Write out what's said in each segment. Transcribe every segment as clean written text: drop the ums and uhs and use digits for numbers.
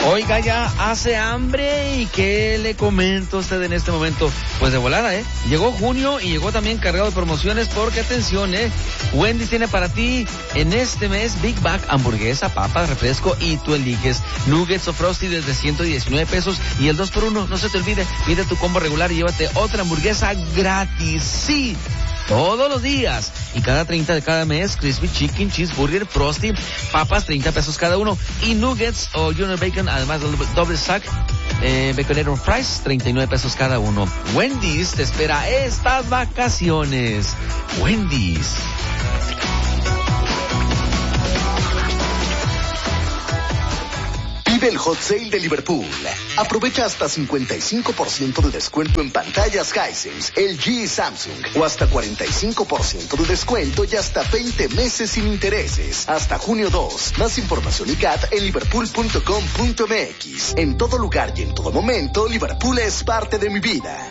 Oiga, ya hace hambre y ¿qué le comento a usted en este momento? Pues de volada, llegó junio y llegó también cargado de promociones porque atención, Wendy's tiene para ti en este mes Big Mac, hamburguesa, papas, refresco y tú eliges nuggets o frosty desde 119 pesos y el 2x1, no se te olvide, pide tu combo regular y llévate otra hamburguesa gratis, sí. Todos los días y cada 30 de cada mes, crispy chicken, cheeseburger, frosty, papas 30 pesos cada uno y nuggets o junior bacon, además del doble stack, baconero fries 39 pesos cada uno. Wendy's te espera estas vacaciones. Wendy's. Vive el Hot Sale de Liverpool. Aprovecha hasta 55% de descuento en pantallas Hisense, LG y Samsung. O hasta 45% de descuento y hasta 20 meses sin intereses. Hasta junio 2. Más información y CAT en liverpool.com.mx. En todo lugar y en todo momento, Liverpool es parte de mi vida.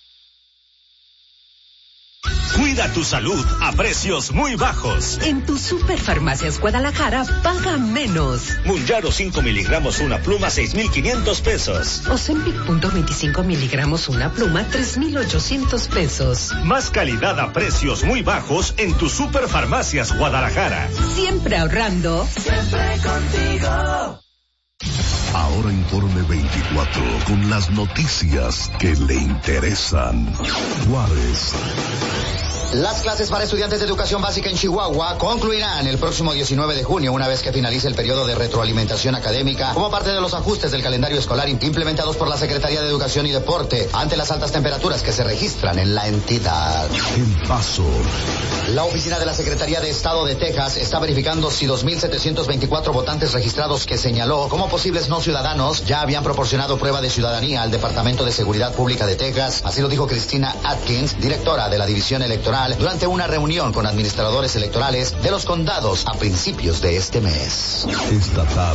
Cuida tu salud a precios muy bajos. En tu Superfarmacias Guadalajara, paga menos. Mounjaro 5 miligramos una pluma, 6,500 pesos. Ozempic .25 miligramos una pluma, 3,800 pesos. Más calidad a precios muy bajos en tu Superfarmacias Guadalajara. Siempre ahorrando. Siempre contigo. Ahora Informe 24, con las noticias que le interesan. Juárez. Las clases para estudiantes de educación básica en Chihuahua concluirán el próximo 19 de junio, una vez que finalice el periodo de retroalimentación académica, como parte de los ajustes del calendario escolar implementados por la Secretaría de Educación y Deporte, ante las altas temperaturas que se registran en la entidad. El Paso. La oficina de la Secretaría de Estado de Texas está verificando si 2,724 votantes registrados que señaló como posibles no ciudadanos ya habían proporcionado prueba de ciudadanía al Departamento de Seguridad Pública de Texas. Así lo dijo Cristina Atkins, directora de la División Electoral, durante una reunión con administradores electorales de los condados a principios de este mes. Estatal.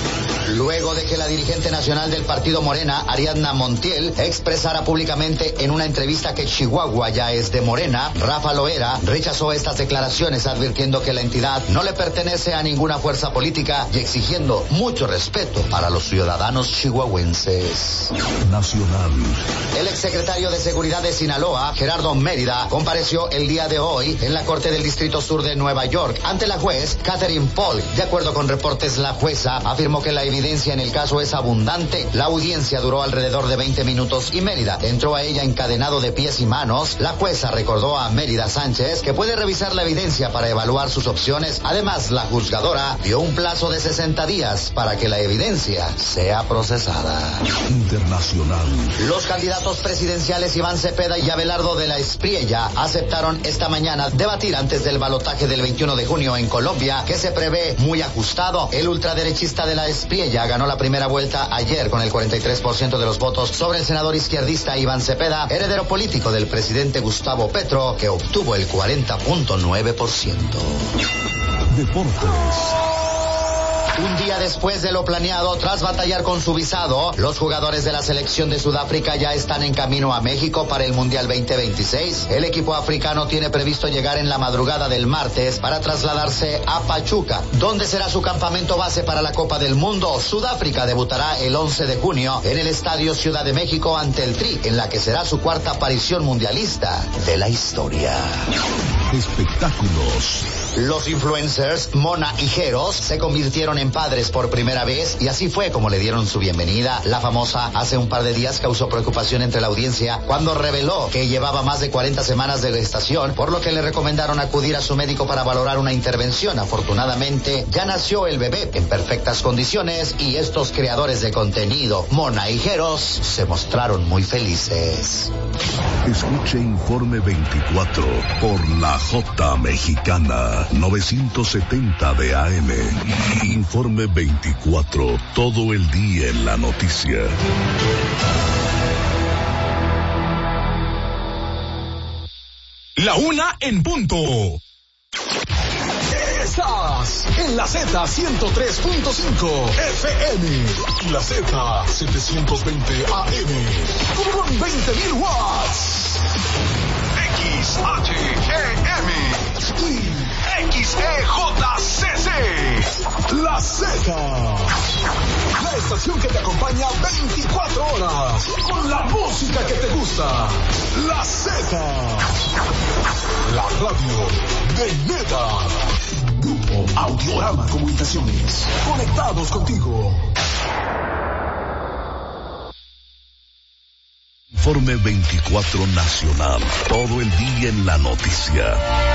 Luego de que la dirigente nacional del partido Morena, Ariadna Montiel, expresara públicamente en una entrevista que Chihuahua ya es de Morena, Rafa Loera rechazó estas declaraciones, advirtiendo que la entidad no le pertenece a ninguna fuerza política y exigiendo mucho respeto para los ciudadanos chihuahuenses. Nacional. El exsecretario de Seguridad de Sinaloa, Gerardo Mérida, compareció el día de hoy en la Corte del Distrito Sur de Nueva York ante la juez Catherine Paul. De acuerdo con reportes, la jueza afirmó que la evidencia en el caso es abundante. La audiencia duró alrededor de 20 minutos y Mérida entró a ella encadenado de pies y manos. La jueza recordó a Mérida Sánchez que puede revisar la evidencia para evaluar sus opciones. Además, la juzgadora dio un plazo de 60 días para que la evidencia sea procesada. Internacional. Los candidatos presidenciales Iván Cepeda y Abelardo de la Espriella aceptaron esta mañana debatir antes del balotaje del 21 de junio en Colombia, que se prevé muy ajustado. El ultraderechista de la Espriella ganó la primera vuelta ayer con el 43% de los votos sobre el senador izquierdista Iván Cepeda, heredero político del presidente Gustavo Petro, que obtuvo el 40.9%. Deportes. Un día después de lo planeado, tras batallar con su visado, los jugadores de la selección de Sudáfrica ya están en camino a México para el Mundial 2026. El equipo africano tiene previsto llegar en la madrugada del martes para trasladarse a Pachuca, donde será su campamento base para la Copa del Mundo. Sudáfrica debutará el 11 de junio en el Estadio Ciudad de México ante el Tri, en la que será su cuarta aparición mundialista de la historia. Espectáculos. Los influencers Mona y Jeros se convirtieron en padres por primera vez y así fue como le dieron su bienvenida. La famosa hace un par de días causó preocupación entre la audiencia cuando reveló que llevaba más de 40 semanas de gestación, por lo que le recomendaron acudir a su médico para valorar una intervención. Afortunadamente ya nació el bebé en perfectas condiciones y estos creadores de contenido, Mona y Jeros, se mostraron muy felices. Escuche Informe 24 por la J Mexicana 970 de AM. Informe 24, todo el día en la noticia. La 1 en punto. Estás en la Z103.5 FM y la Z720 AM con 20.000 watts. XHEM y XEJCC. La Z. La estación que te acompaña 24 horas con la música que te gusta. La Z. La radio de neta. Grupo Audiorama Comunicaciones. Conectados contigo. Informe 24 Nacional. Todo el día en la noticia.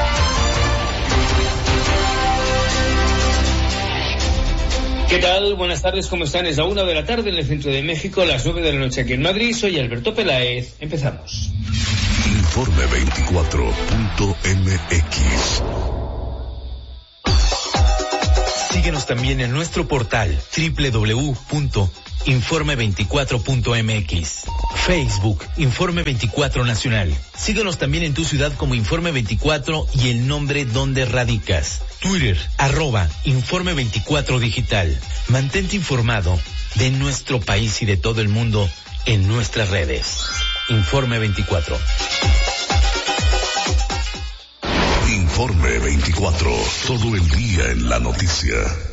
¿Qué tal? Buenas tardes, ¿cómo están? Es la 1 de la tarde en el centro de México, las 9 de la noche aquí en Madrid. Soy Alberto Peláez. Empezamos. Informe 24.mx. Síguenos también en nuestro portal www.informe24.mx. Facebook, Informe 24 Nacional. Síguenos también en tu ciudad como Informe 24 y el nombre donde radicas. Twitter, @Informe 24 Digital. Mantente informado de nuestro país y de todo el mundo en nuestras redes. Informe 24. Informe 24. Todo el día en la noticia.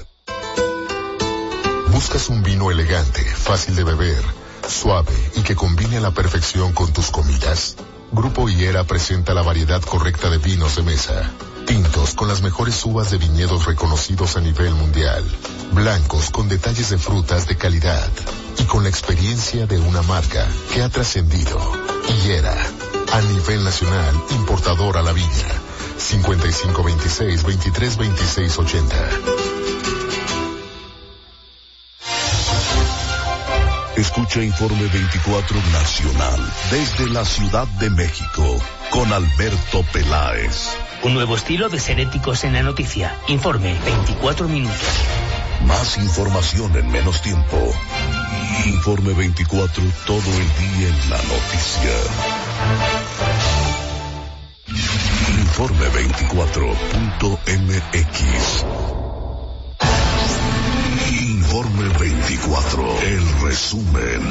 ¿Buscas un vino elegante, fácil de beber, suave y que combine a la perfección con tus comidas? Grupo Higuera presenta la variedad correcta de vinos de mesa. Tintos con las mejores uvas de viñedos reconocidos a nivel mundial. Blancos con detalles de frutas de calidad. Y con la experiencia de una marca que ha trascendido. Higuera, a nivel nacional, importador a la viña. 5526-232680. Escucha Informe 24 Nacional desde la Ciudad de México con Alberto Peláez. Un nuevo estilo de ser éticos en la noticia. Informe 24 minutos. Más información en menos tiempo. Informe 24 todo el día en la noticia. Informe 24.mx. Informe 24. El resumen.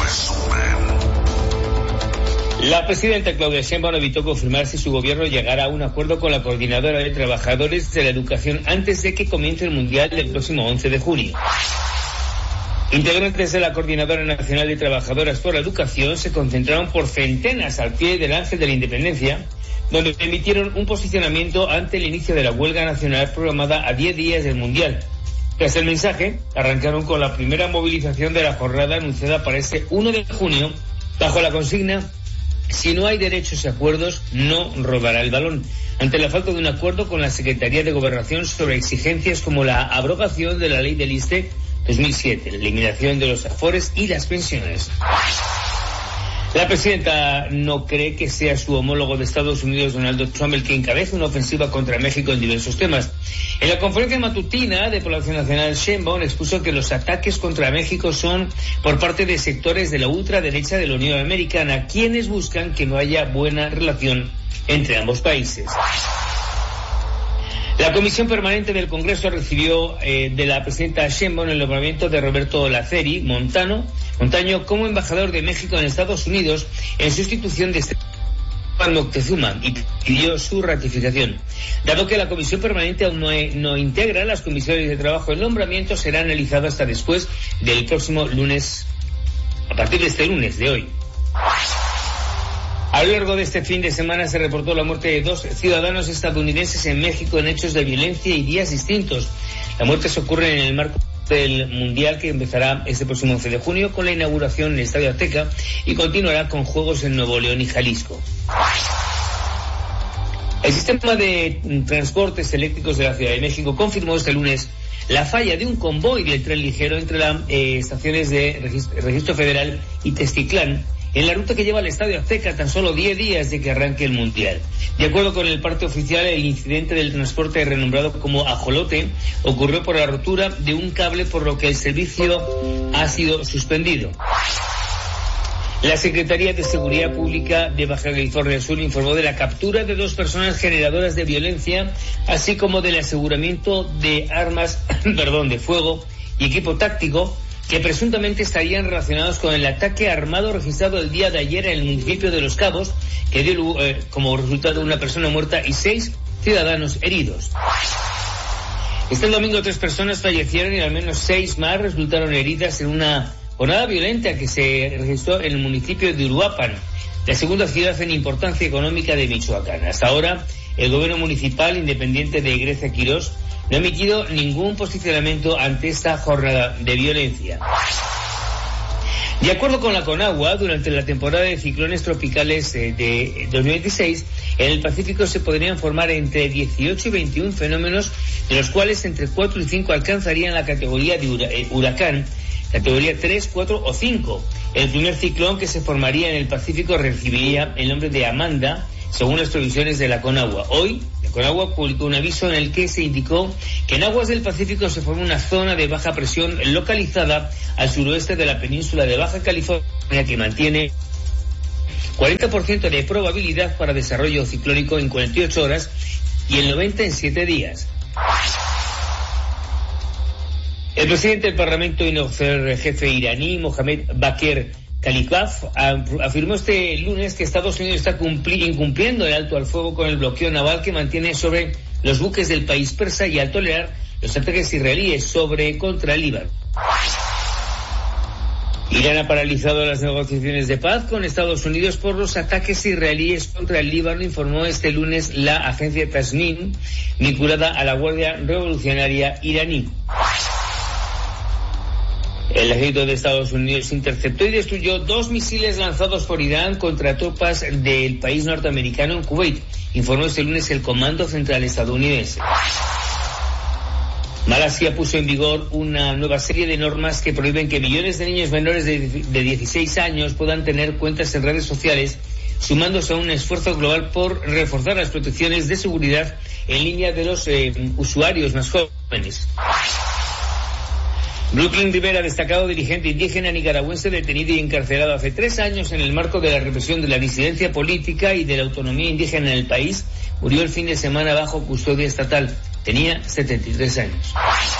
La presidenta Claudia Sheinbaum evitó confirmar si su gobierno llegará a un acuerdo con la Coordinadora de Trabajadores de la Educación antes de que comience el Mundial del próximo 11 de junio. Integrantes de la Coordinadora Nacional de Trabajadoras por la Educación se concentraron por centenas al pie del Ángel de la Independencia, donde emitieron un posicionamiento ante el inicio de la huelga nacional programada a 10 días del Mundial. Tras el mensaje, arrancaron con la primera movilización de la jornada anunciada para este 1 de junio, bajo la consigna: si no hay derechos y acuerdos, no rodará el balón, ante la falta de un acuerdo con la Secretaría de Gobernación sobre exigencias como la abrogación de la ley del ISSSTE 2007, la eliminación de los afores y las pensiones. La presidenta no cree que sea su homólogo de Estados Unidos, Donald Trump, el que encabeza una ofensiva contra México en diversos temas. En la conferencia matutina de Palacio Nacional, Sheinbaum expuso que los ataques contra México son por parte de sectores de la ultraderecha de la Unión Americana, quienes buscan que no haya buena relación entre ambos países. La Comisión Permanente del Congreso recibió de la presidenta Sheinbaum el nombramiento de Roberto Laceri Montaño como embajador de México en Estados Unidos en sustitución de Esteban Moctezuma y pidió su ratificación. Dado que la Comisión Permanente aún no integra las comisiones de trabajo, el nombramiento será analizado hasta después del próximo lunes, a partir de este lunes de hoy. A lo largo de este fin de semana se reportó la muerte de 2 ciudadanos estadounidenses en México en hechos de violencia y días distintos. La muerte se ocurre en el marco del Mundial, que empezará este próximo 11 de junio con la inauguración en el Estadio Azteca y continuará con juegos en Nuevo León y Jalisco. El sistema de transportes eléctricos de la Ciudad de México confirmó este lunes la falla de un convoy del tren ligero entre las estaciones de Registro Federal y Testiclán, en la ruta que lleva al Estadio Azteca, tan solo 10 días de que arranque el Mundial. De acuerdo con el parte oficial, el incidente del transporte renombrado como Ajolote ocurrió por la rotura de un cable, por lo que el servicio ha sido suspendido. La Secretaría de Seguridad Pública de Baja California Sur informó de la captura de 2 personas generadoras de violencia, así como del aseguramiento de armas, de fuego y equipo táctico, que presuntamente estarían relacionados con el ataque armado registrado el día de ayer en el municipio de Los Cabos, que dio como resultado una persona muerta y 6 ciudadanos heridos. Este domingo 3 personas fallecieron y al menos 6 más resultaron heridas en una jornada violenta que se registró en el municipio de Uruapan, la segunda ciudad en importancia económica de Michoacán. Hasta ahora, el gobierno municipal independiente de Grecia Quirós no ha emitido ningún posicionamiento ante esta jornada de violencia. De acuerdo con la Conagua, durante la temporada de ciclones tropicales de 2026, en el Pacífico se podrían formar entre 18 y 21 fenómenos, de los cuales entre 4 y 5 alcanzarían la categoría de huracán, categoría 3, 4 o 5. El primer ciclón que se formaría en el Pacífico recibiría el nombre de Amanda, según las previsiones de la Conagua. Hoy, la Conagua publicó un aviso en el que se indicó que en aguas del Pacífico se forma una zona de baja presión localizada al suroeste de la península de Baja California que mantiene 40% de probabilidad para desarrollo ciclónico en 48 horas y el 90% en 7 días. El presidente del Parlamento y jefe iraní, Mohamed Bakr Kalibaf, afirmó este lunes que Estados Unidos está incumpliendo el alto al fuego con el bloqueo naval que mantiene sobre los buques del país persa y al tolerar los ataques israelíes contra el Líbano. Irán ha paralizado las negociaciones de paz con Estados Unidos por los ataques israelíes contra el Líbano, informó este lunes la agencia Tasnim, vinculada a la Guardia Revolucionaria iraní. El ejército de Estados Unidos interceptó y destruyó 2 misiles lanzados por Irán contra tropas del país norteamericano en Kuwait, informó este lunes el Comando Central estadounidense. Malasia puso en vigor una nueva serie de normas que prohíben que millones de niños menores de 16 años puedan tener cuentas en redes sociales, sumándose a un esfuerzo global por reforzar las protecciones de seguridad en línea de los usuarios más jóvenes. Brooklyn Rivera, destacado dirigente indígena nicaragüense detenido y encarcelado hace 3 años en el marco de la represión de la disidencia política y de la autonomía indígena en el país, murió el fin de semana bajo custodia estatal. Tenía 73 años.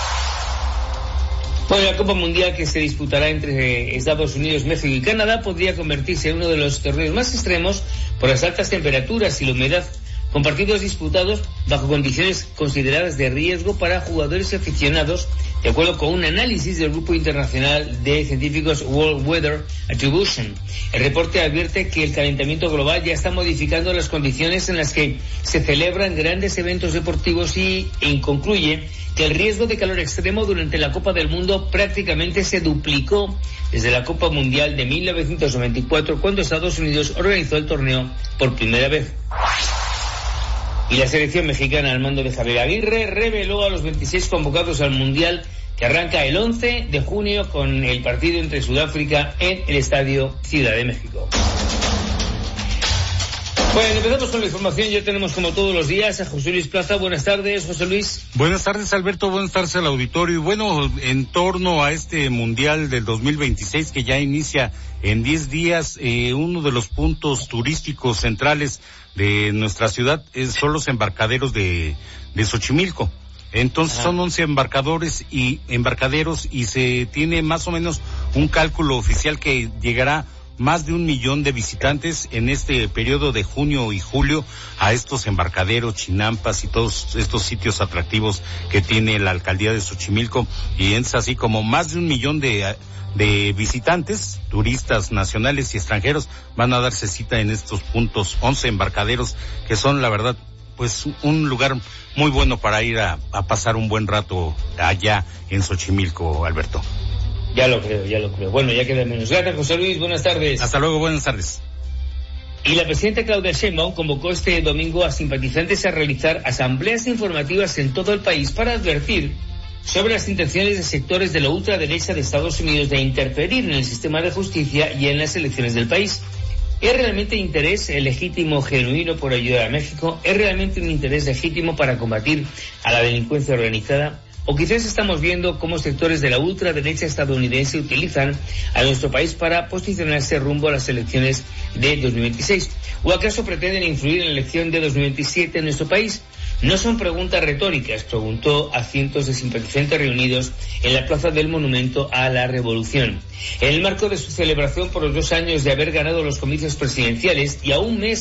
Bueno, la Copa Mundial que se disputará entre Estados Unidos, México y Canadá podría convertirse en uno de los torneos más extremos por las altas temperaturas y la humedad, con partidos disputados bajo condiciones consideradas de riesgo para jugadores y aficionados, de acuerdo con un análisis del Grupo Internacional de Científicos World Weather Attribution. El reporte advierte que el calentamiento global ya está modificando las condiciones en las que se celebran grandes eventos deportivos e concluye que el riesgo de calor extremo durante la Copa del Mundo prácticamente se duplicó desde la Copa Mundial de 1994, cuando Estados Unidos organizó el torneo por primera vez. Y la selección mexicana al mando de Javier Aguirre reveló a los 26 convocados al Mundial que arranca el 11 de junio con el partido entre Sudáfrica en el Estadio Ciudad de México. Bueno, empezamos con la información. Ya tenemos como todos los días a José Luis Plaza. Buenas tardes, José Luis. Buenas tardes, Alberto. Buenas tardes al auditorio. Y bueno, en torno a este Mundial del 2026 que ya inicia en 10 días, uno de los puntos turísticos centrales de nuestra ciudad son los embarcaderos de Xochimilco. Entonces son 11 embarcaderos y se tiene más o menos un cálculo oficial que llegará más de 1 millón de visitantes en este periodo de junio y julio a estos embarcaderos, chinampas y todos estos sitios atractivos que tiene la alcaldía de Xochimilco, y es así como más de 1 millón de visitantes, turistas nacionales y extranjeros van a darse cita en estos puntos, 11 embarcaderos que son la verdad pues un lugar muy bueno para ir a pasar un buen rato allá en Xochimilco, Alberto. Ya lo creo. Bueno, ya queda menos. Gracias, José Luis. Buenas tardes. Hasta luego, buenas tardes. Y la presidenta Claudia Sheinbaum convocó este domingo a simpatizantes a realizar asambleas informativas en todo el país para advertir sobre las intenciones de sectores de la ultraderecha de Estados Unidos de interferir en el sistema de justicia y en las elecciones del país. ¿Es realmente interés legítimo, genuino por ayudar a México? ¿Es realmente un interés legítimo para combatir a la delincuencia organizada? ¿O quizás estamos viendo cómo sectores de la ultraderecha estadounidense utilizan a nuestro país para posicionarse rumbo a las elecciones de 2026? ¿O acaso pretenden influir en la elección de 2027 en nuestro país? No son preguntas retóricas, preguntó a cientos de simpatizantes reunidos en la plaza del Monumento a la Revolución. En el marco de su celebración por los 2 años de haber ganado los comicios presidenciales y a un mes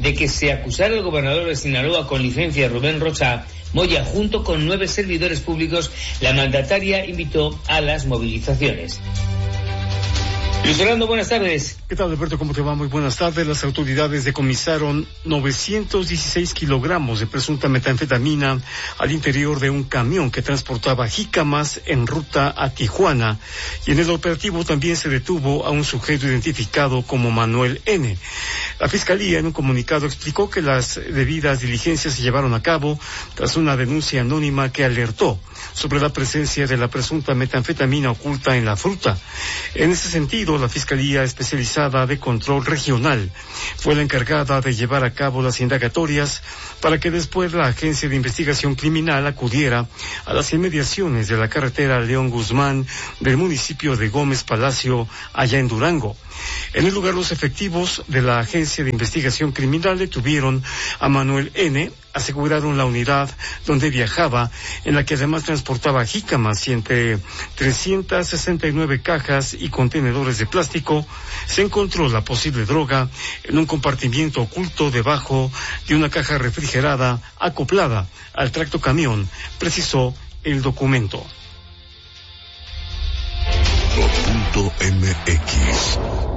de que se acusara al gobernador de Sinaloa con licencia, Rubén Rocha Moya, junto con 9 servidores públicos, la mandataria invitó a las movilizaciones. Luis Orlando, buenas tardes. ¿Qué tal, Alberto? ¿Cómo te va? Muy buenas tardes. Las autoridades decomisaron 916 kilogramos de presunta metanfetamina al interior de un camión que transportaba jícamas en ruta a Tijuana. Y en el operativo también se detuvo a un sujeto identificado como Manuel N. La Fiscalía, en un comunicado, explicó que las debidas diligencias se llevaron a cabo tras una denuncia anónima que alertó sobre la presencia de la presunta metanfetamina oculta en la fruta. En ese sentido, la Fiscalía Especializada de Control Regional fue la encargada de llevar a cabo las indagatorias para que después la Agencia de Investigación Criminal acudiera a las inmediaciones de la carretera León Guzmán del municipio de Gómez Palacio, allá en Durango. En el lugar, los efectivos de la Agencia de Investigación Criminal detuvieron a Manuel N., aseguraron la unidad donde viajaba, en la que además transportaba jícamas, y entre 369 cajas y contenedores de plástico se encontró la posible droga en un compartimiento oculto debajo de una caja refrigerada acoplada al tractocamión, precisó el documento. .mx.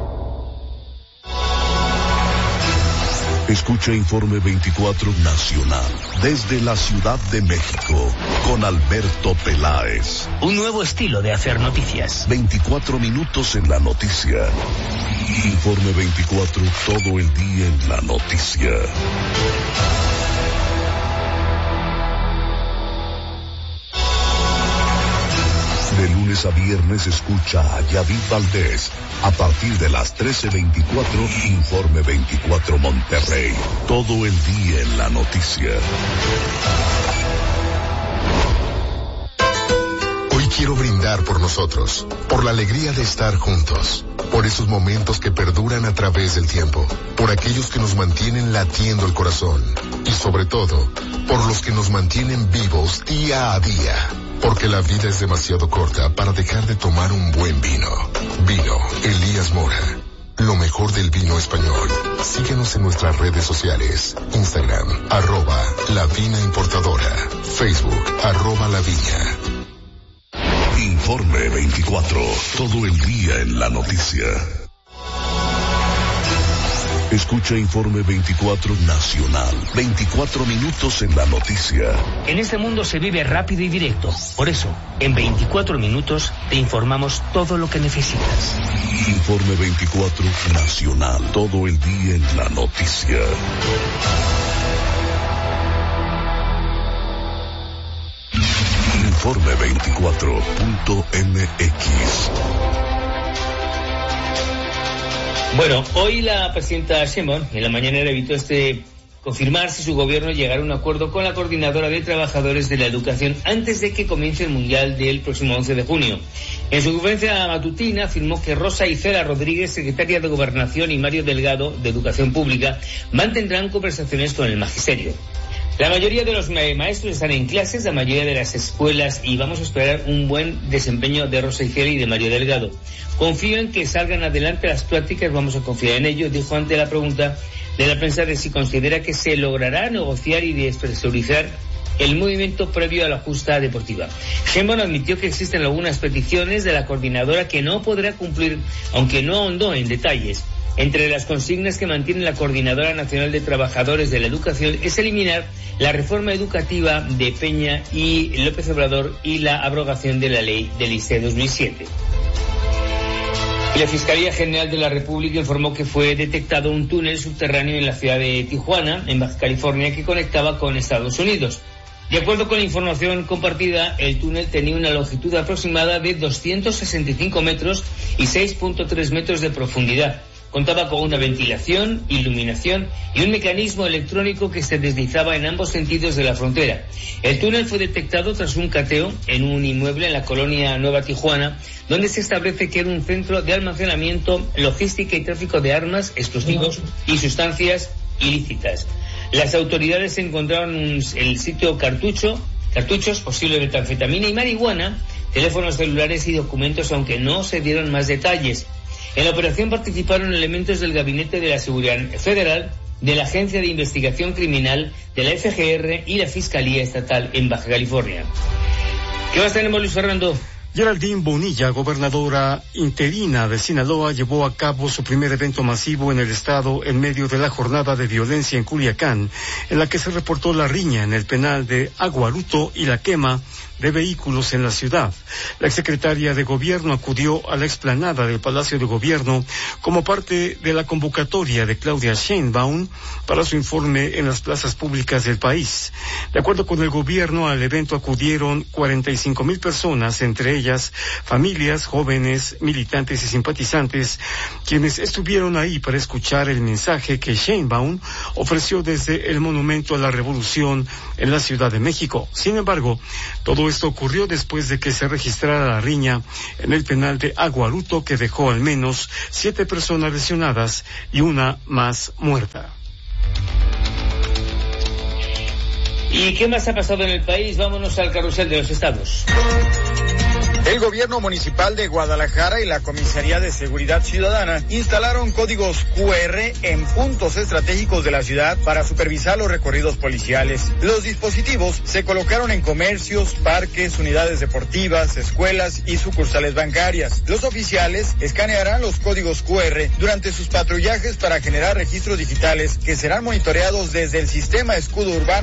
Escucha Informe 24 Nacional desde la Ciudad de México con Alberto Peláez. Un nuevo estilo de hacer noticias. 24 minutos en la noticia. Informe 24, todo el día en la noticia. De lunes a viernes escucha a Yavid Valdés a partir de las 13:24, Informe 24 Monterrey. Todo el día en la noticia. Hoy quiero brindar por nosotros, por la alegría de estar juntos, por esos momentos que perduran a través del tiempo, por aquellos que nos mantienen latiendo el corazón y sobre todo, por los que nos mantienen vivos día a día. Porque la vida es demasiado corta para dejar de tomar un buen vino. Vino Elías Mora. Lo mejor del vino español. Síguenos en nuestras redes sociales. Instagram, @lavinaimportadora. Facebook, @laviña. Informe 24, todo el día en la noticia. Escucha Informe 24 Nacional. 24 minutos en la noticia. En este mundo se vive rápido y directo. Por eso, en 24 minutos te informamos todo lo que necesitas. Informe 24 Nacional. Todo el día en la noticia. Informe 24.mx. Bueno, hoy la presidenta Sheinbaum en la mañanera evitó confirmar si su gobierno llegará a un acuerdo con la Coordinadora de Trabajadores de la Educación antes de que comience el Mundial del próximo 11 de junio. En su conferencia matutina afirmó que Rosa Isela Rodríguez, secretaria de Gobernación, y Mario Delgado, de Educación Pública, mantendrán conversaciones con el magisterio. La mayoría de los maestros están en clases, la mayoría de las escuelas, y vamos a esperar un buen desempeño de Rosa Isela y de Mario Delgado. Confío en que salgan adelante las prácticas, vamos a confiar en ello, dijo ante la pregunta de la prensa de si considera que se logrará negociar y despresurizar el movimiento previo a la justa deportiva. Sheinbaum admitió que existen algunas peticiones de la coordinadora que no podrá cumplir, aunque no ahondó en detalles. Entre las consignas que mantiene la Coordinadora Nacional de Trabajadores de la Educación es eliminar la reforma educativa de Peña y López Obrador y la abrogación de la ley del ICE 2007. Y la Fiscalía General de la República informó que fue detectado un túnel subterráneo en la ciudad de Tijuana, en Baja California, que conectaba con Estados Unidos. De acuerdo con la información compartida, el túnel tenía una longitud aproximada de 265 metros y 6.3 metros de profundidad. Contaba con una ventilación, iluminación y un mecanismo electrónico que se deslizaba en ambos sentidos de la frontera. El túnel fue detectado tras un cateo en un inmueble en la colonia Nueva Tijuana, donde se establece que era un centro de almacenamiento, logística y tráfico de armas, explosivos y sustancias ilícitas. Las autoridades encontraron el sitio cartuchos, posible metanfetamina y marihuana, teléfonos celulares y documentos, aunque no se dieron más detalles. En la operación participaron elementos del Gabinete de la Seguridad Federal, de la Agencia de Investigación Criminal de la FGR y la Fiscalía Estatal en Baja California. ¿Qué más tenemos, Luis Fernando? Geraldine Bonilla, gobernadora interina de Sinaloa, llevó a cabo su primer evento masivo en el estado en medio de la jornada de violencia en Culiacán, en la que se reportó la riña en el penal de Aguaruto y la quema de vehículos en la ciudad. La exsecretaria de Gobierno acudió a la explanada del Palacio de Gobierno como parte de la convocatoria de Claudia Sheinbaum para su informe en las plazas públicas del país. De acuerdo con el gobierno, al evento acudieron 45,000 personas, entre ellas familias, jóvenes, militantes y simpatizantes, quienes estuvieron ahí para escuchar el mensaje que Sheinbaum ofreció desde el Monumento a la Revolución en la Ciudad de México. Sin embargo, todo esto ocurrió después de que se registrara la riña en el penal de Aguaruto, que dejó al menos 7 personas lesionadas y una más muerta. ¿Y qué más ha pasado en el país? Vámonos al carrusel de los estados. El gobierno municipal de Guadalajara y la Comisaría de Seguridad Ciudadana instalaron códigos QR en puntos estratégicos de la ciudad para supervisar los recorridos policiales. Los dispositivos se colocaron en comercios, parques, unidades deportivas, escuelas y sucursales bancarias. Los oficiales escanearán los códigos QR durante sus patrullajes para generar registros digitales que serán monitoreados desde el sistema escudo urbano